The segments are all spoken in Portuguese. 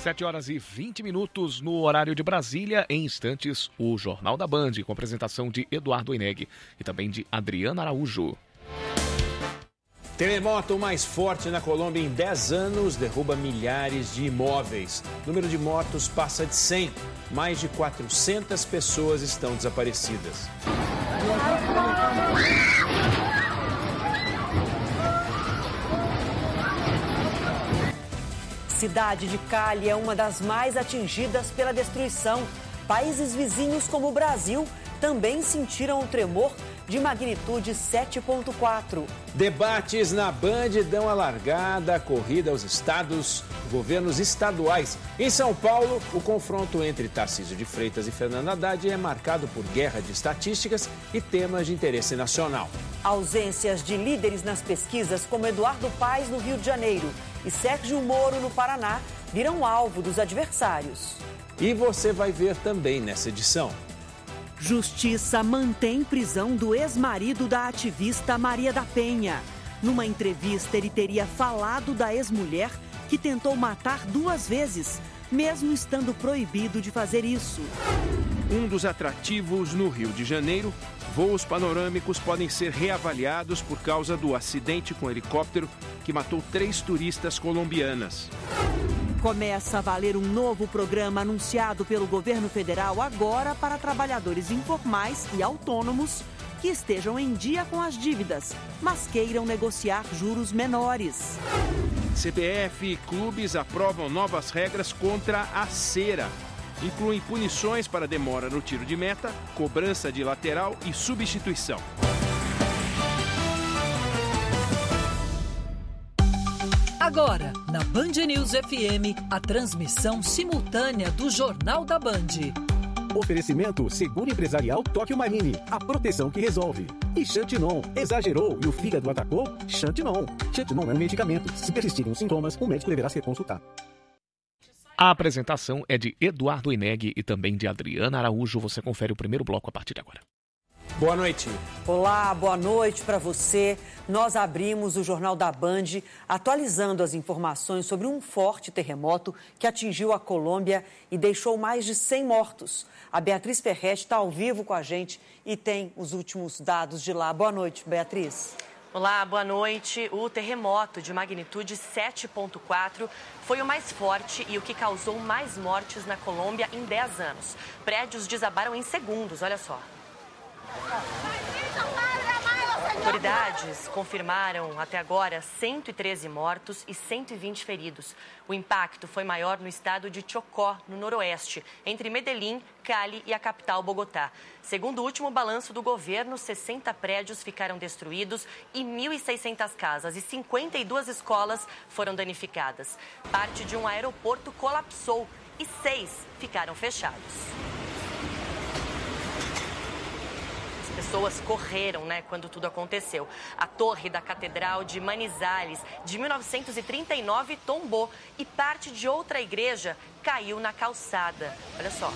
7h20 no horário de Brasília. Em instantes, o Jornal da Band, com apresentação de Eduardo Oineg e também de Adriana Araújo. Terremoto mais forte na Colômbia em 10 anos derruba milhares de imóveis. O número de mortos passa de 100. Mais de 400 pessoas estão desaparecidas. Cidade de Cali é uma das mais atingidas pela destruição. Países vizinhos como o Brasil também sentiram o tremor de magnitude 7,4. Debates na Band dão a largada à corrida aos estados, governos estaduais. Em São Paulo, o confronto entre Tarcísio de Freitas e Fernando Haddad é marcado por guerra de estatísticas e temas de interesse nacional. Ausências de líderes nas pesquisas, como Eduardo Paes no Rio de Janeiro e Sérgio Moro no Paraná, viram alvo dos adversários. E você vai ver também nessa edição. Justiça mantém prisão do ex-marido da ativista Maria da Penha. Numa entrevista, ele teria falado da ex-mulher que tentou matar 2 vezes, mesmo estando proibido de fazer isso. Um dos atrativos no Rio de Janeiro, voos panorâmicos podem ser reavaliados por causa do acidente com helicóptero que matou 3 turistas colombianas. Começa a valer um novo programa anunciado pelo governo federal agora para trabalhadores informais e autônomos que estejam em dia com as dívidas, mas queiram negociar juros menores. CBF e clubes aprovam novas regras contra a cera. Incluem punições para demora no tiro de meta, cobrança de lateral e substituição. Agora, na Band News FM, a transmissão simultânea do Jornal da Band. Oferecimento Seguro Empresarial Tóquio Marine, a proteção que resolve. E Xantinon, exagerou e o fígado atacou? Xantinon. Xantinon é um medicamento. Se persistirem os sintomas, o médico deverá ser consultado. A apresentação é de Eduardo Oineg e também de Adriana Araújo. Você confere o primeiro bloco a partir de agora. Boa noite. Olá, boa noite para você. Nós abrimos o Jornal da Band atualizando as informações sobre um forte terremoto que atingiu a Colômbia e deixou mais de 100 mortos. A Beatriz Ferretti está ao vivo com a gente e tem os últimos dados de lá. Boa noite, Beatriz. Olá, boa noite. O terremoto de magnitude 7,4 foi o mais forte e o que causou mais mortes na Colômbia em 10 anos. Prédios desabaram em segundos, olha só. Autoridades confirmaram até agora 113 mortos e 120 feridos. O impacto foi maior no estado de Chocó, no noroeste, entre Medellín, Cali e a capital Bogotá. Segundo o último balanço do governo, 60 prédios ficaram destruídos e 1.600 casas e 52 escolas foram danificadas. Parte de um aeroporto colapsou e 6 ficaram fechados. Pessoas correram, quando tudo aconteceu. A torre da Catedral de Manizales, de 1939, tombou e parte de outra igreja caiu na calçada. Olha só.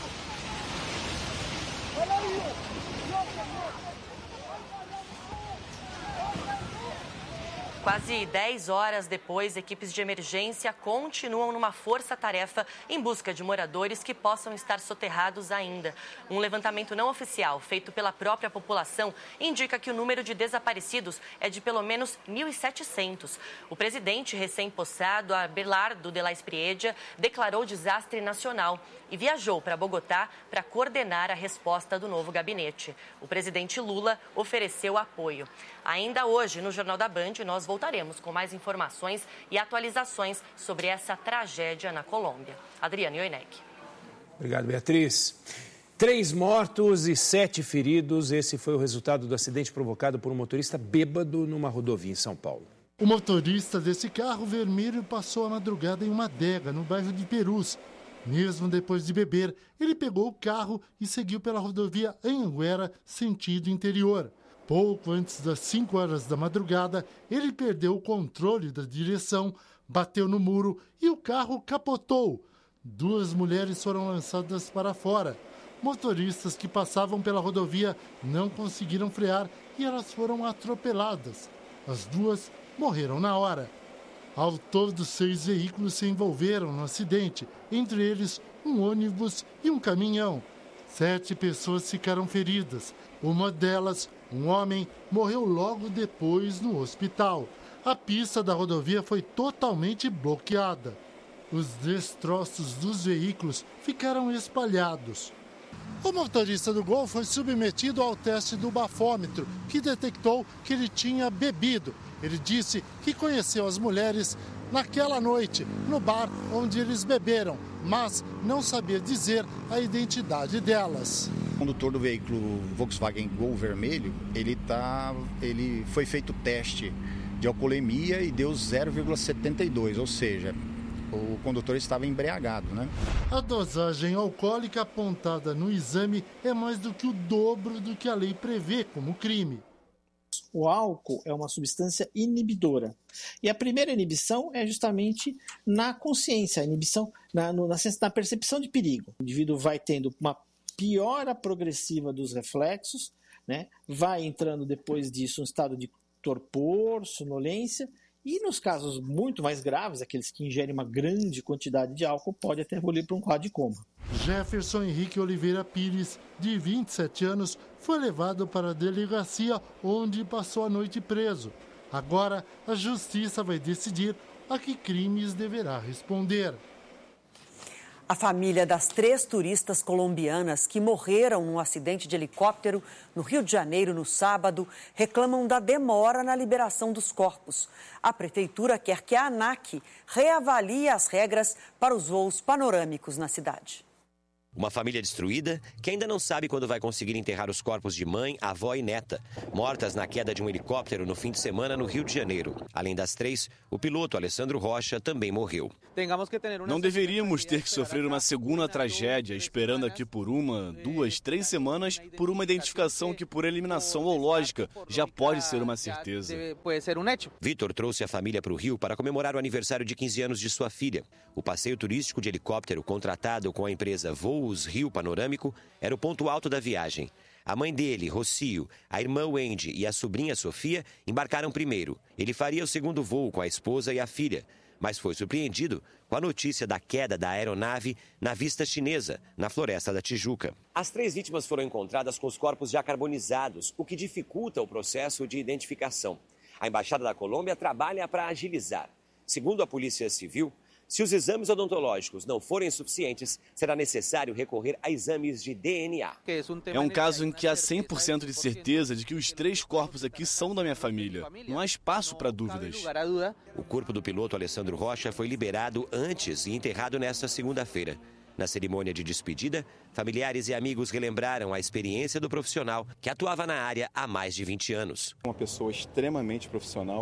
Quase 10 horas depois, equipes de emergência continuam numa força-tarefa em busca de moradores que possam estar soterrados ainda. Um levantamento não oficial, feito pela própria população, indica que o número de desaparecidos é de pelo menos 1.700. O presidente recém-possado, Abelardo de la Espriella, declarou desastre nacional e viajou para Bogotá para coordenar a resposta do novo gabinete. O presidente Lula ofereceu apoio. Ainda hoje, no Jornal da Band, nós voltaremos com mais informações e atualizações sobre essa tragédia na Colômbia. Adriana Oineg. Obrigado, Beatriz. 3 mortos e 7 feridos. Esse foi o resultado do acidente provocado por um motorista bêbado numa rodovia em São Paulo. O motorista desse carro vermelho passou a madrugada em uma adega, no bairro de Perus. Mesmo depois de beber, ele pegou o carro e seguiu pela rodovia Anhanguera, sentido interior. Pouco antes das 5 horas da madrugada, ele perdeu o controle da direção, bateu no muro e o carro capotou. 2 mulheres foram lançadas para fora. Motoristas que passavam pela rodovia não conseguiram frear e elas foram atropeladas. As 2 morreram na hora. Ao todo, 6 veículos se envolveram no acidente, entre eles um ônibus e um caminhão. 7 pessoas ficaram feridas. Uma delas, um homem, morreu logo depois no hospital. A pista da rodovia foi totalmente bloqueada. Os destroços dos veículos ficaram espalhados. O motorista do Gol foi submetido ao teste do bafômetro, que detectou que ele tinha bebido. Ele disse que conheceu as mulheres naquela noite, no bar onde eles beberam, mas não sabia dizer a identidade delas. O condutor do veículo Volkswagen Gol vermelho, ele foi feito teste de alcoolemia e deu 0,72, ou seja, o condutor estava embriagado, né? A dosagem alcoólica apontada no exame é mais do que o dobro do que a lei prevê como crime. O álcool é uma substância inibidora. E a primeira inibição é justamente na consciência, a inibição na percepção de perigo. O indivíduo vai tendo uma piora progressiva dos reflexos, né? Vai entrando depois disso um estado de torpor, sonolência, e nos casos muito mais graves, aqueles que ingerem uma grande quantidade de álcool, pode até evoluir para um quadro de coma. Jefferson Henrique Oliveira Pires, de 27 anos, foi levado para a delegacia, onde passou a noite preso. Agora, a justiça vai decidir a que crimes deverá responder. A família das 3 turistas colombianas que morreram num acidente de helicóptero no Rio de Janeiro no sábado reclamam da demora na liberação dos corpos. A prefeitura quer que a ANAC reavalie as regras para os voos panorâmicos na cidade. Uma família destruída que ainda não sabe quando vai conseguir enterrar os corpos de mãe, avó e neta, mortas na queda de um helicóptero no fim de semana no Rio de Janeiro. Além das 3, o piloto Alessandro Rocha também morreu. Não deveríamos ter que sofrer uma segunda tragédia, esperando aqui por 1, 2, 3 semanas por uma identificação que, por eliminação ou lógica, já pode ser uma certeza. Vitor trouxe a família para o Rio para comemorar o aniversário de 15 anos de sua filha. O passeio turístico de helicóptero contratado com a empresa Voos Rio Panorâmico era o ponto alto da viagem. A mãe dele, Rocio, a irmã Wendy e a sobrinha Sofia embarcaram primeiro. Ele faria o segundo voo com a esposa e a filha, mas foi surpreendido com a notícia da queda da aeronave na Vista Chinesa, na Floresta da Tijuca. As 3 vítimas foram encontradas com os corpos já carbonizados, o que dificulta o processo de identificação. A Embaixada da Colômbia trabalha para agilizar. Segundo a Polícia Civil, se os exames odontológicos não forem suficientes, será necessário recorrer a exames de DNA. É um caso em que há 100% de certeza de que os 3 corpos aqui são da minha família. Não há espaço para dúvidas. O corpo do piloto Alessandro Rocha foi liberado antes e enterrado nesta segunda-feira. Na cerimônia de despedida, familiares e amigos relembraram a experiência do profissional que atuava na área há mais de 20 anos. Uma pessoa extremamente profissional,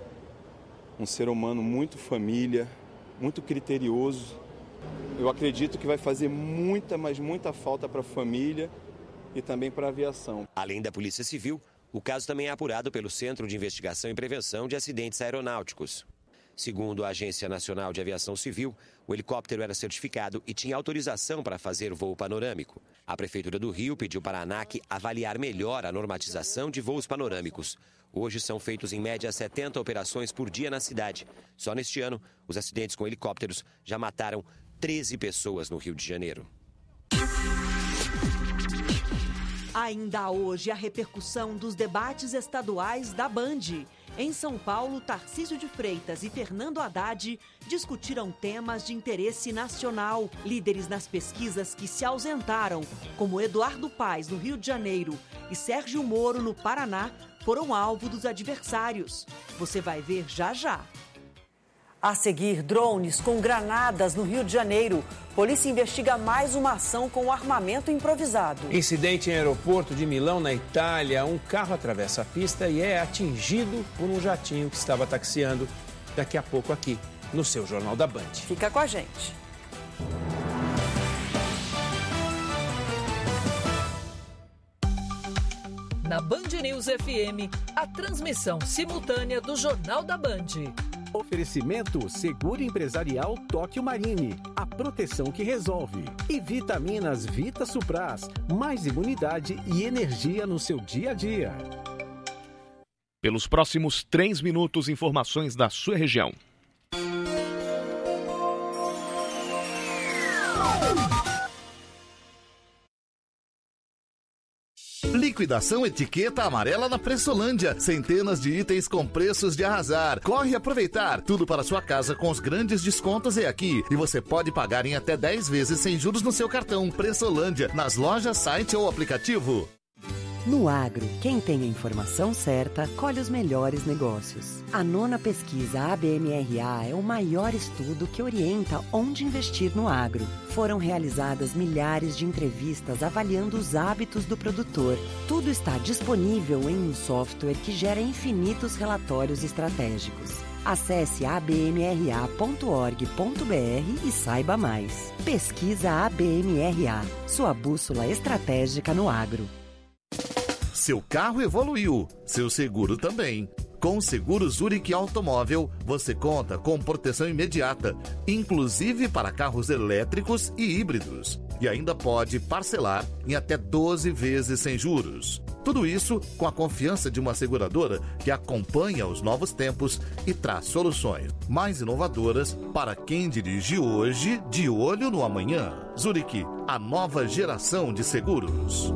um ser humano muito família, muito criterioso. Eu acredito que vai fazer muita, mas muita falta para a família e também para a aviação. Além da Polícia Civil, o caso também é apurado pelo Centro de Investigação e Prevenção de Acidentes Aeronáuticos. Segundo a Agência Nacional de Aviação Civil, o helicóptero era certificado e tinha autorização para fazer voo panorâmico. A Prefeitura do Rio pediu para a ANAC avaliar melhor a normatização de voos panorâmicos. Hoje são feitos em média 70 operações por dia na cidade. Só neste ano, os acidentes com helicópteros já mataram 13 pessoas no Rio de Janeiro. Ainda hoje, a repercussão dos debates estaduais da Band. Em São Paulo, Tarcísio de Freitas e Fernando Haddad discutiram temas de interesse nacional. Líderes nas pesquisas que se ausentaram, como Eduardo Paes, no Rio de Janeiro, e Sérgio Moro, no Paraná, foram alvo dos adversários. Você vai ver já já. A seguir, drones com granadas no Rio de Janeiro. Polícia investiga mais uma ação com armamento improvisado. Incidente em aeroporto de Milão, na Itália. Um carro atravessa a pista e é atingido por um jatinho que estava taxiando. Daqui a pouco aqui, no seu Jornal da Band. Fica com a gente. Na Band News FM, a transmissão simultânea do Jornal da Band. Oferecimento Seguro Empresarial Tóquio Marine, a proteção que resolve. E vitaminas Vita Supras, mais imunidade e energia no seu dia a dia. Pelos próximos 3 minutos, informações da sua região. Liquidação etiqueta amarela na Pressolândia. Centenas de itens com preços de arrasar. Corre aproveitar. Tudo para sua casa com os grandes descontos é aqui. E você pode pagar em até 10 vezes sem juros no seu cartão. Pressolândia, nas lojas, site ou aplicativo. No agro, quem tem a informação certa, colhe os melhores negócios. A 9ª pesquisa ABMRA é o maior estudo que orienta onde investir no agro. Foram realizadas milhares de entrevistas avaliando os hábitos do produtor. Tudo está disponível em um software que gera infinitos relatórios estratégicos. Acesse abmra.org.br e saiba mais. Pesquisa ABMRA, sua bússola estratégica no agro. Seu carro evoluiu, seu seguro também. Com o seguro Zurich Automóvel, você conta com proteção imediata, inclusive para carros elétricos e híbridos. E ainda pode parcelar em até 12 vezes sem juros. Tudo isso com a confiança de uma seguradora que acompanha os novos tempos e traz soluções mais inovadoras para quem dirige hoje, de olho no amanhã. Zurich, a nova geração de seguros.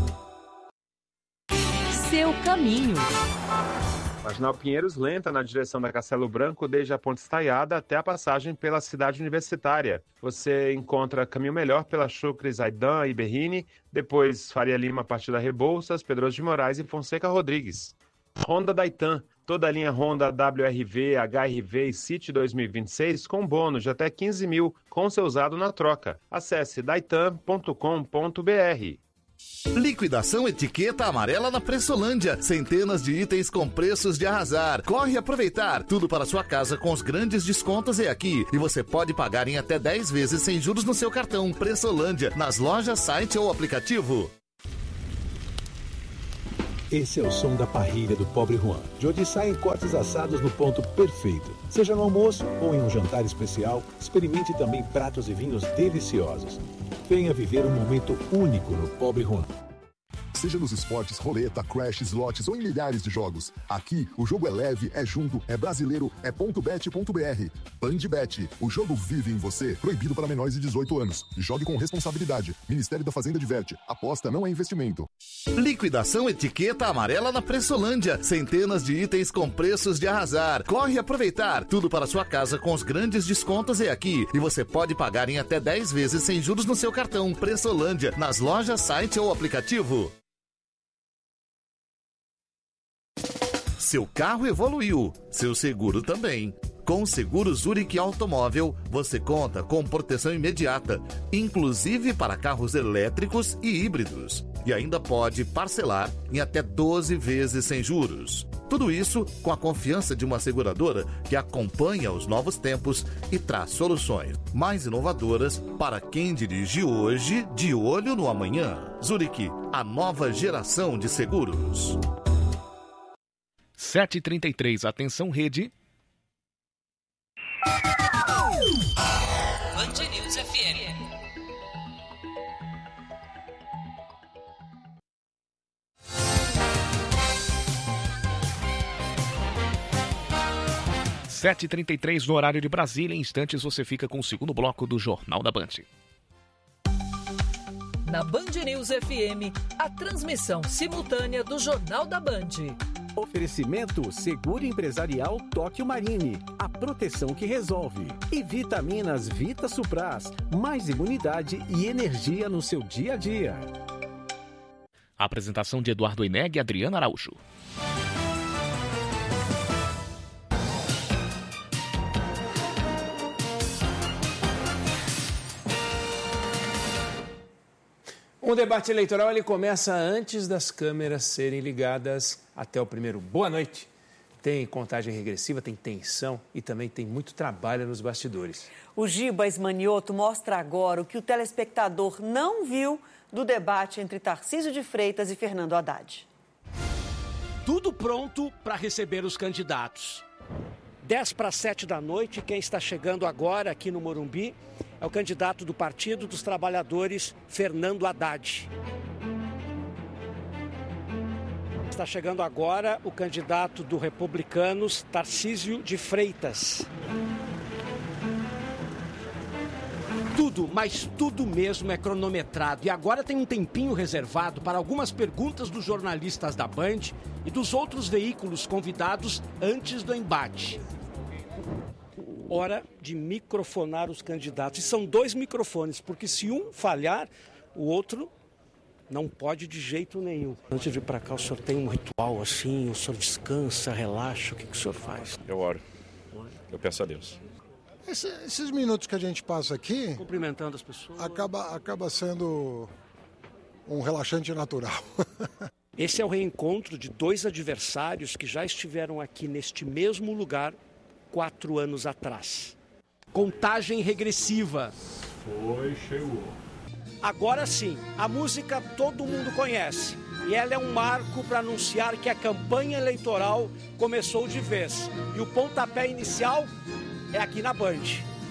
Seu caminho. Marginal Pinheiros lenta na direção da Castelo Branco, desde a Ponte Estaiada até a passagem pela cidade universitária. Você encontra caminho melhor pela Chucre, Zaidan e Berrini, depois Faria Lima a partir da Rebouças, Pedroso de Moraes e Fonseca Rodrigues. Honda Daitan, toda a linha Honda WRV, HRV e City 2026 com bônus de até 15 mil com seu usado na troca. Acesse daitan.com.br. Liquidação etiqueta amarela na Pressolândia. Centenas de itens com preços de arrasar. Corre aproveitar. Tudo para sua casa com os grandes descontos é aqui. E você pode pagar em até 10 vezes sem juros no seu cartão. Pressolândia, nas lojas, site ou aplicativo. Esse é o som da parrilha do Pobre Juan, de onde saem cortes assados no ponto perfeito. Seja no almoço ou em um jantar especial, experimente também pratos e vinhos deliciosos. Venha viver um momento único no Pobre Juan. Seja nos esportes, roleta, crash, slots ou em milhares de jogos. Aqui, o jogo é leve, é junto, é brasileiro, é .bet.br. Bandbet, o jogo vive em você. Proibido para menores de 18 anos. Jogue com responsabilidade. Ministério da Fazenda diverte. Aposta não é investimento. Liquidação etiqueta amarela na Pressolândia. Centenas de itens com preços de arrasar. Corre aproveitar. Tudo para sua casa com os grandes descontos é aqui. E você pode pagar em até 10 vezes sem juros no seu cartão. Pressolândia, nas lojas, site ou aplicativo. Seu carro evoluiu, seu seguro também. Com o seguro Zurich Automóvel, você conta com proteção imediata, inclusive para carros elétricos e híbridos. E ainda pode parcelar em até 12 vezes sem juros. Tudo isso com a confiança de uma seguradora que acompanha os novos tempos e traz soluções mais inovadoras para quem dirige hoje, de olho no amanhã. Zurich, a nova geração de seguros. 7h33, atenção rede. Band News FM. Sete h 33 no horário de Brasília. Em instantes você fica com o segundo bloco do Jornal da Band. Na Band News FM, a transmissão simultânea do Jornal da Band. Oferecimento Seguro Empresarial Tóquio Marine, a proteção que resolve. E Vitaminas Vita Supras, mais imunidade e energia no seu dia a dia. A apresentação de Eduardo Oineg e Adriana Araújo. Um debate eleitoral ele começa antes das câmeras serem ligadas até o primeiro boa noite. Tem contagem regressiva, tem tensão e também tem muito trabalho nos bastidores. O Giba Ismanioto mostra agora o que o telespectador não viu do debate entre Tarcísio de Freitas e Fernando Haddad. Tudo pronto para receber os candidatos. 6:50 da noite, quem está chegando agora aqui no Morumbi é o candidato do Partido dos Trabalhadores, Fernando Haddad. Está chegando agora o candidato do Republicanos, Tarcísio de Freitas. Tudo, mas tudo mesmo é cronometrado. E agora tem um tempinho reservado para algumas perguntas dos jornalistas da Band e dos outros veículos convidados antes do embate. Hora de microfonar os candidatos. E são 2 microfones, porque se um falhar, o outro não pode de jeito nenhum. Antes de vir para cá, o senhor tem um ritual assim? O senhor descansa, relaxa? O que o senhor faz? Eu oro. Eu peço a Deus. Esses minutos que a gente passa aqui... Cumprimentando as pessoas. Acaba sendo um relaxante natural. Esse é o reencontro de 2 adversários que já estiveram aqui neste mesmo lugar 4 anos atrás. Contagem regressiva. Chegou. Agora sim, a música todo mundo conhece. E ela é um marco para anunciar que a campanha eleitoral começou de vez. E o pontapé inicial é aqui na Band.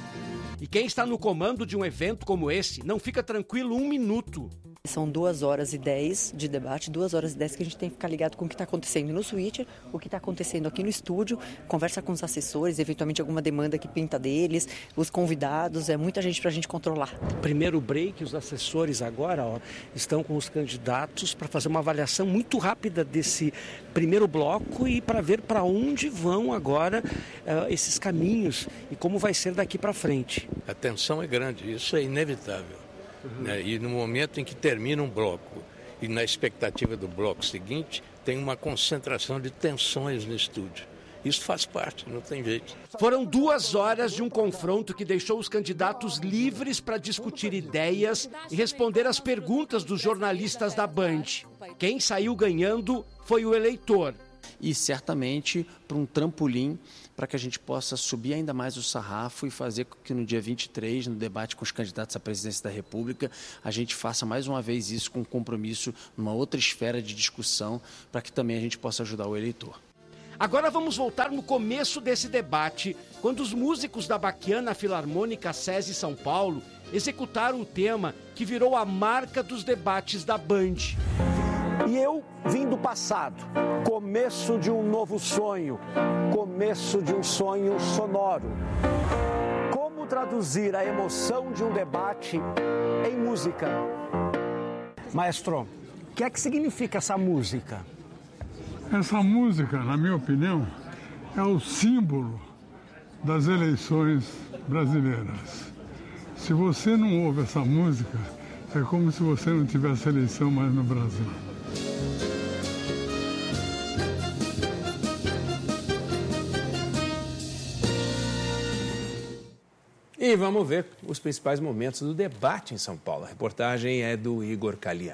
E quem está no comando de um evento como esse não fica tranquilo um minuto. São 2h10 de debate, 2h10 que a gente tem que ficar ligado com o que está acontecendo no Switch, o que está acontecendo aqui no estúdio, conversa com os assessores, eventualmente alguma demanda que pinta deles, os convidados, é muita gente para a gente controlar. Primeiro break, os assessores agora estão com os candidatos para fazer uma avaliação muito rápida desse primeiro bloco e para ver para onde vão agora esses caminhos e como vai ser daqui para frente. A tensão é grande, isso é inevitável. Né? E no momento em que termina um bloco e na expectativa do bloco seguinte, tem uma concentração de tensões no estúdio. Isso faz parte, não tem jeito. Foram 2 horas de um confronto que deixou os candidatos livres para discutir ideias e responder às perguntas dos jornalistas da Band. Quem saiu ganhando foi o eleitor. E certamente para um trampolim para que a gente possa subir ainda mais o sarrafo e fazer com que no dia 23, no debate com os candidatos à presidência da República, a gente faça mais uma vez isso com um compromisso numa outra esfera de discussão para que também a gente possa ajudar o eleitor. Agora vamos voltar no começo desse debate, quando os músicos da Baquiana Filarmônica SESI São Paulo executaram o tema que virou a marca dos debates da Band. E eu vim do passado, começo de um novo sonho, começo de um sonho sonoro. Como traduzir a emoção de um debate em música? Maestro, o que é que significa essa música? Essa música, na minha opinião, é o símbolo das eleições brasileiras. Se você não ouve essa música, é como se você não tivesse eleição mais no Brasil. E vamos ver os principais momentos do debate em São Paulo. A reportagem é do Igor Calian.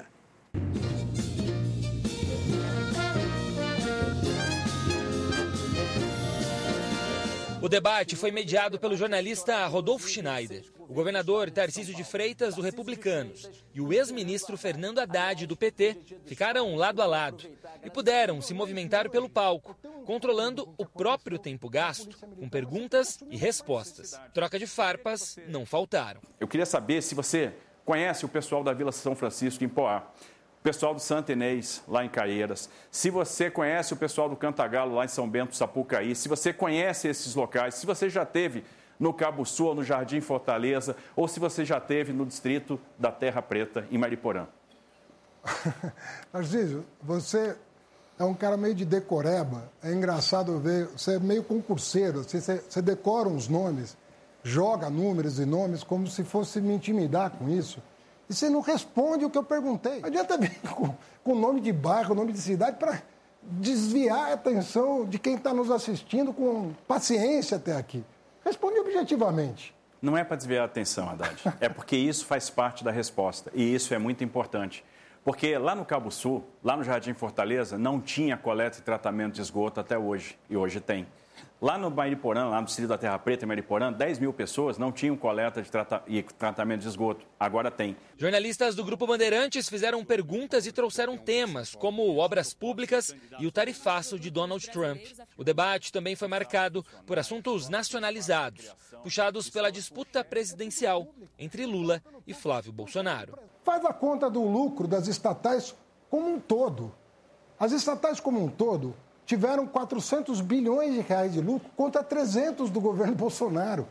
O debate foi mediado pelo jornalista Rodolfo Schneider. O governador Tarcísio de Freitas, do Republicanos, e o ex-ministro Fernando Haddad, do PT, ficaram lado a lado e puderam se movimentar pelo palco, controlando o próprio tempo gasto, com perguntas e respostas. Troca de farpas não faltaram. Eu queria saber se você conhece o pessoal da Vila São Francisco, em Poá, o pessoal do Santa Inês, lá em Caieiras, se você conhece o pessoal do Cantagalo, lá em São Bento, Sapucaí, se você conhece esses locais, se você já esteve no Cabo Sul, no Jardim Fortaleza, ou se você já esteve no distrito da Terra Preta, em Mariporã. Tarcísio, você é um cara meio de decoreba, é engraçado ver, você é meio concurseiro, você decora uns nomes, joga números e nomes como se fosse me intimidar com isso. E você não responde o que eu perguntei. Não adianta vir com nome de bairro, nome de cidade, para desviar a atenção de quem está nos assistindo com paciência até aqui. Responde objetivamente. Não é para desviar a atenção, Haddad. É porque isso faz parte da resposta. E isso é muito importante. Porque lá no Cabo Sul, lá no Jardim Fortaleza, não tinha coleta e tratamento de esgoto até hoje. E hoje tem. Lá no Mariporã, lá no distrito da Terra Preta, em Mariporã, 10 mil pessoas não tinham coleta e tratamento de esgoto. Agora tem. Jornalistas do Grupo Bandeirantes fizeram perguntas e trouxeram temas, como obras públicas e o tarifaço de Donald Trump. O debate também foi marcado por assuntos nacionalizados, puxados pela disputa presidencial entre Lula e Flávio Bolsonaro. Faz a conta do lucro das estatais como um todo. As estatais como um todo tiveram 400 bilhões de reais de lucro contra 300 do governo Bolsonaro.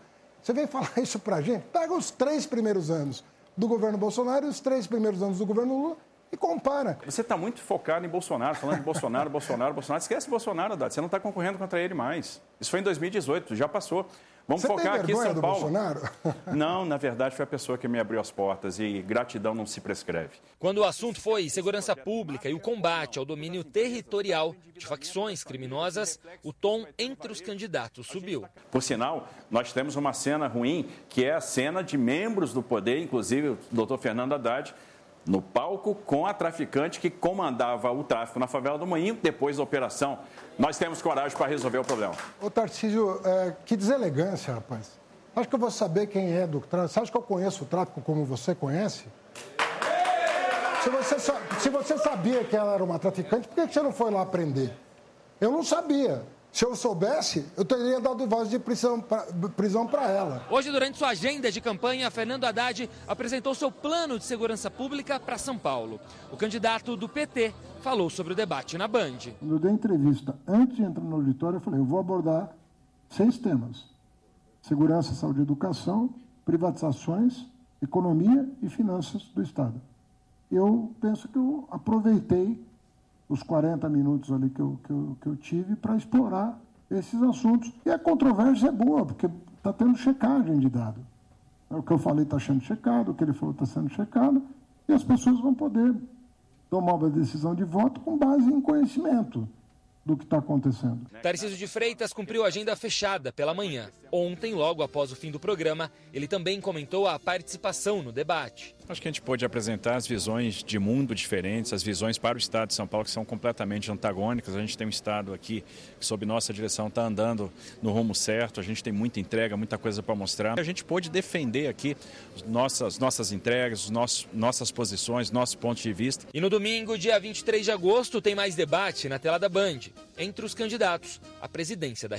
Você vem falar isso pra gente? Pega os 3 primeiros anos do governo Bolsonaro e os 3 primeiros anos do governo Lula e compara. Você está muito focado em Bolsonaro, falando de Bolsonaro. Esquece Bolsonaro, Haddad. Você não está concorrendo contra ele mais. Isso foi em 2018, já passou. Vamos focar aqui em São Paulo. Bolsonaro? Não, na verdade foi a pessoa que me abriu as portas e gratidão não se prescreve. Quando o assunto foi segurança pública e o combate ao domínio territorial de facções criminosas, o tom entre os candidatos subiu. Por sinal, nós temos uma cena ruim, que é a cena de membros do poder, inclusive o doutor Fernando Haddad, no palco com a traficante que comandava o tráfico na favela do Moinho depois da operação. Nós temos coragem para resolver o problema. Ô Tarcísio, que deselegância, rapaz. Acho que eu vou saber quem é do tráfico. Você acha que eu conheço o tráfico como você conhece? Se você sabia que ela era uma traficante, por que você não foi lá prender? Eu não sabia. Se eu soubesse, eu teria dado voz de prisão para ela. Hoje, durante sua agenda de campanha, Fernando Haddad apresentou seu plano de segurança pública para São Paulo. O candidato do PT falou sobre o debate na Band. Quando eu dei entrevista, antes de entrar no auditório, eu falei, eu vou abordar 6 temas. Segurança, saúde e educação, privatizações, economia e finanças do Estado. Eu penso que eu aproveitei os 40 minutos ali que eu tive para explorar esses assuntos. E a controvérsia é boa, porque está tendo checagem de dado. O que eu falei está sendo checado, o que ele falou está sendo checado, e as pessoas vão poder tomar uma decisão de voto com base em conhecimento do que está acontecendo. Tarcísio de Freitas cumpriu a agenda fechada pela manhã. Ontem, logo após o fim do programa, ele também comentou a participação no debate. Acho que a gente pôde apresentar as visões de mundo diferentes, as visões para o Estado de São Paulo que são completamente antagônicas. A gente tem um Estado aqui que, sob nossa direção, está andando no rumo certo. A gente tem muita entrega, muita coisa para mostrar. A gente pôde defender aqui nossas entregas, nossas posições, nossos pontos de vista. E no domingo, dia 23 de agosto, tem mais debate na tela da Band entre os candidatos à presidência da